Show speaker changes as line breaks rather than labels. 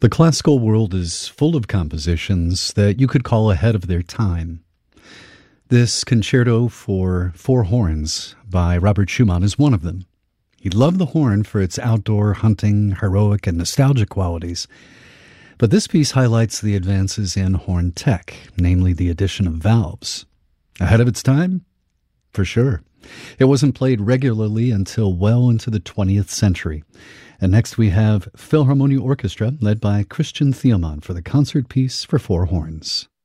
The classical world is full of compositions that you could call ahead of their time. This concerto for four horns by Robert Schumann is one of them. He loved the horn for its outdoor, hunting, heroic, and nostalgic qualities. But this piece highlights the advances in horn tech, namely the addition of valves. Ahead of its time? For sure. It wasn't played regularly until well into the 20th century. And next we have Philharmonia Orchestra, led by Christian Thielemann for the concert piece for four horns.